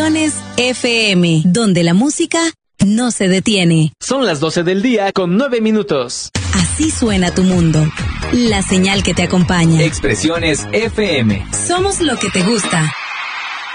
FM, donde la música no se detiene. Son las 12 del día con 9 minutos. Así suena tu mundo. La señal que te acompaña. Expresiones FM. Somos lo que te gusta.